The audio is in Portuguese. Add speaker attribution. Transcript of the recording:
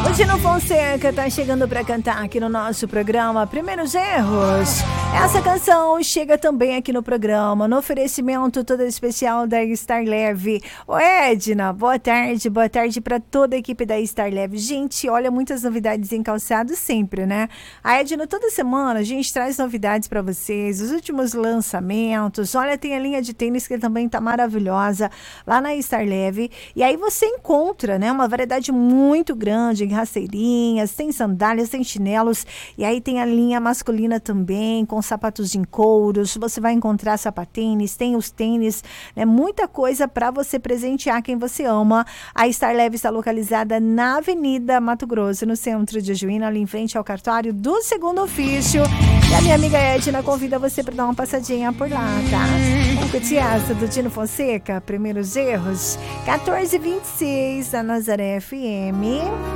Speaker 1: O Dino Fonseca tá chegando para cantar aqui no nosso programa Primeiros Erros. Essa canção chega também aqui no programa, no oferecimento todo especial da Star Leve. Ô Edna, boa tarde para toda a equipe da Star Leve. Gente, olha, muitas novidades em calçados sempre, né? A Edna, toda semana a gente traz novidades para vocês, os últimos lançamentos. Olha, tem a linha de tênis que também tá maravilhosa lá na Star Leve. E aí você encontra, né, uma variedade muito grande em rasteirinhas, tem sandálias, tem chinelos, e aí tem a linha masculina também, com sapatos em couros, você vai encontrar sapatênis, tem os tênis, né, muita coisa para você presentear quem você ama. A Star Leve está localizada na Avenida Mato Grosso, no centro de Juína, ali em frente ao cartório do Segundo Ofício. E a minha amiga Edna convida você para dar uma passadinha por lá, tá? Vamos curtir essa do Dino Fonseca, Primeiros Erros, 14h26, da Nazaré FM.